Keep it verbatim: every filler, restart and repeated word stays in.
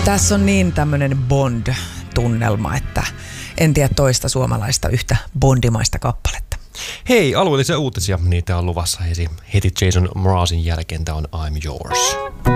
Tässä on niin tämmöinen Bond-tunnelma, että en tiedä toista suomalaista yhtä bondimaista kappaletta. Hei, alueellisia uutisia, niitä on luvassa heti, heti Jason Mrazin jälkeen. Tämä on I'm Yours.